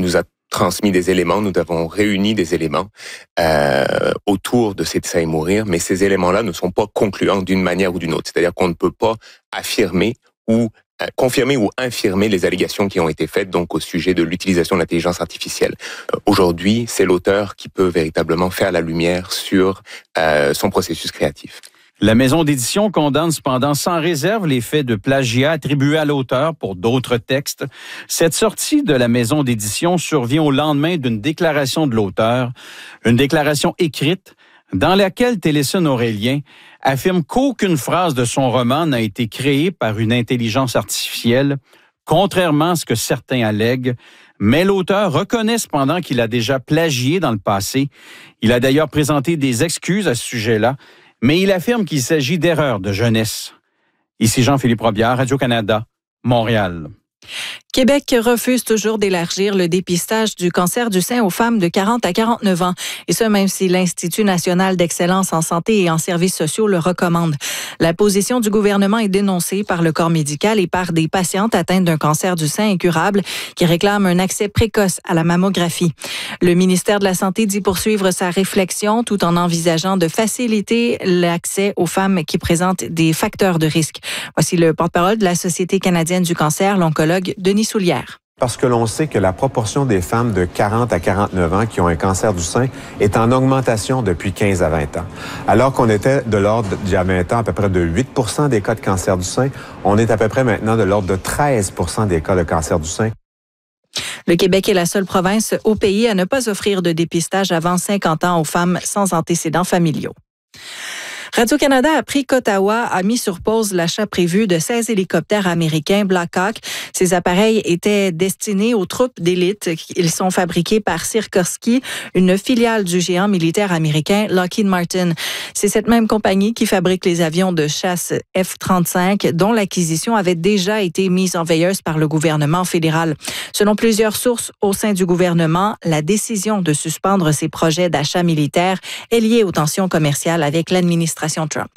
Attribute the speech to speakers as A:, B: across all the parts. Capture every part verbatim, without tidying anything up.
A: nous a transmis des éléments, nous avons réuni des éléments euh, autour de ces dessin et mourir, mais ces éléments-là ne sont pas concluants d'une manière ou d'une autre. C'est-à-dire qu'on ne peut pas affirmer ou euh, confirmer ou infirmer les allégations qui ont été faites donc au sujet de l'utilisation de l'intelligence artificielle. Euh, aujourd'hui, c'est l'auteur qui peut véritablement faire la lumière sur euh, son processus créatif.
B: La maison d'édition condamne cependant sans réserve les faits de plagiat attribués à l'auteur pour d'autres textes. Cette sortie de la maison d'édition survient au lendemain d'une déclaration de l'auteur, une déclaration écrite dans laquelle Téléson Aurélien affirme qu'aucune phrase de son roman n'a été créée par une intelligence artificielle, contrairement à ce que certains allèguent. Mais l'auteur reconnaît cependant qu'il a déjà plagié dans le passé. Il a d'ailleurs présenté des excuses à ce sujet-là, mais il affirme qu'il s'agit d'erreurs de jeunesse. Ici Jean-Philippe Robillard, Radio-Canada, Montréal.
C: Québec refuse toujours d'élargir le dépistage du cancer du sein aux femmes de quarante à quarante-neuf ans. Et ce, même si l'Institut national d'excellence en santé et en services sociaux le recommande. La position du gouvernement est dénoncée par le corps médical et par des patientes atteintes d'un cancer du sein incurable qui réclament un accès précoce à la mammographie. Le ministère de la Santé dit poursuivre sa réflexion tout en envisageant de faciliter l'accès aux femmes qui présentent des facteurs de risque. Voici le porte-parole de la Société canadienne du cancer, l'oncologue Denis Soulière.
D: Parce que l'on sait que la proportion des femmes de quarante à quarante-neuf ans qui ont un cancer du sein est en augmentation depuis quinze à vingt ans. Alors qu'on était de l'ordre, d'il y a vingt ans, à peu près de huit pour cent des cas de cancer du sein, on est à peu près maintenant de l'ordre de treize pour cent des cas de cancer du sein.
C: Le Québec est la seule province au pays à ne pas offrir de dépistage avant cinquante ans aux femmes sans antécédents familiaux. Radio-Canada a appris qu'Ottawa a mis sur pause l'achat prévu de seize hélicoptères américains Black Hawk. Ces appareils étaient destinés aux troupes d'élite. Ils sont fabriqués par Sikorsky, une filiale du géant militaire américain Lockheed Martin. C'est cette même compagnie qui fabrique les avions de chasse F trente-cinq, dont l'acquisition avait déjà été mise en veilleuse par le gouvernement fédéral. Selon plusieurs sources au sein du gouvernement, la décision de suspendre ces projets d'achat militaire est liée aux tensions commerciales avec l'administration Trump.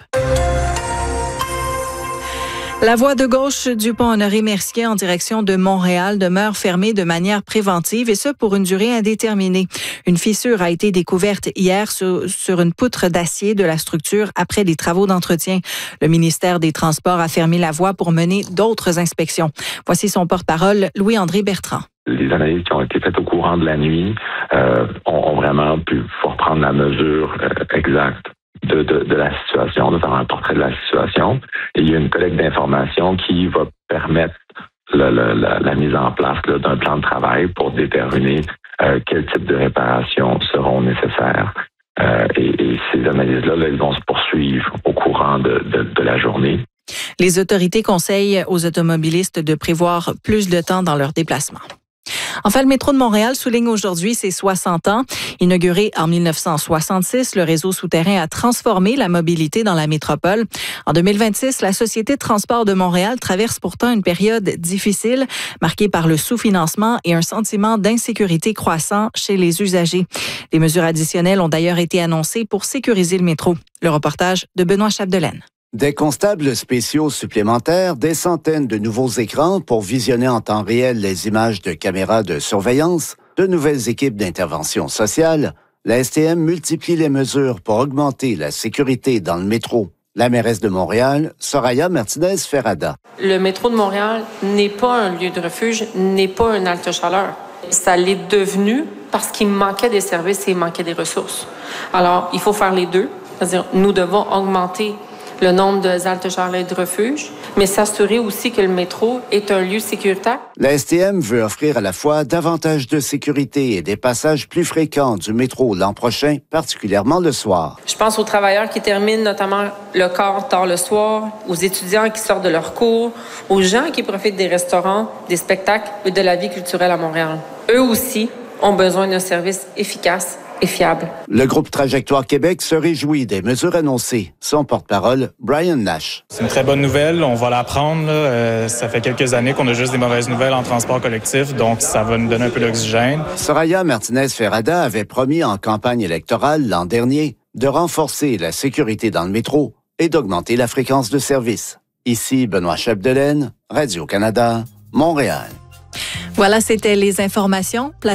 C: La voie de gauche du pont Honoré-Mercier en direction de Montréal demeure fermée de manière préventive et ce pour une durée indéterminée. Une fissure a été découverte hier sur, sur une poutre d'acier de la structure après des travaux d'entretien. Le ministère des Transports a fermé la voie pour mener d'autres inspections. Voici son porte-parole, Louis-André Bertrand.
E: Les analyses qui ont été faites au courant de la nuit euh, ont, ont vraiment pu prendre la mesure euh, exacte De, de, de la situation, de faire un portrait de la situation. Et il y a une collecte d'informations qui va permettre le, le, la, la mise en place là, d'un plan de travail pour déterminer euh, quel type de réparations seront nécessaires. Euh, et, et ces analyses-là, là, elles vont se poursuivre au courant de, de, de la journée.
C: Les autorités conseillent aux automobilistes de prévoir plus de temps dans leurs déplacements. Enfin, le métro de Montréal souligne aujourd'hui ses soixante ans. Inauguré en dix-neuf cent soixante-six, le réseau souterrain a transformé la mobilité dans la métropole. En deux mille vingt-six, la Société de transport de Montréal traverse pourtant une période difficile, marquée par le sous-financement et un sentiment d'insécurité croissant chez les usagers. Des mesures additionnelles ont d'ailleurs été annoncées pour sécuriser le métro. Le reportage de Benoît Chapdelaine.
F: Des constables spéciaux supplémentaires, des centaines de nouveaux écrans pour visionner en temps réel les images de caméras de surveillance, de nouvelles équipes d'intervention sociale, la S T M multiplie les mesures pour augmenter la sécurité dans le métro. La mairesse de Montréal, Soraya Martinez-Ferrada.
G: Le métro de Montréal n'est pas un lieu de refuge, n'est pas un halte-chaleur. Ça l'est devenu parce qu'il manquait des services et il manquait des ressources. Alors, il faut faire les deux. C'est-à-dire, nous devons augmenter le nombre de haltes-chaleurs de refuge, mais s'assurer aussi que le métro est un lieu sécuritaire.
F: La S T M veut offrir à la fois davantage de sécurité et des passages plus fréquents du métro l'an prochain, particulièrement le soir.
G: Je pense aux travailleurs qui terminent notamment le quart tard le soir, aux étudiants qui sortent de leurs cours, aux gens qui profitent des restaurants, des spectacles et de la vie culturelle à Montréal. Eux aussi ont besoin d'un service efficace et fiable.
F: Le groupe Trajectoire Québec se réjouit des mesures annoncées. Son porte-parole, Brian Nash.
H: C'est une très bonne nouvelle, on va la prendre. Euh, ça fait quelques années qu'on a juste des mauvaises nouvelles en transport collectif, donc ça va nous donner un peu d'oxygène.
F: Soraya Martinez-Ferrada avait promis en campagne électorale l'an dernier de renforcer la sécurité dans le métro et d'augmenter la fréquence de service. Ici Benoît Chapdelaine, Radio-Canada, Montréal.
C: Voilà, c'était les informations.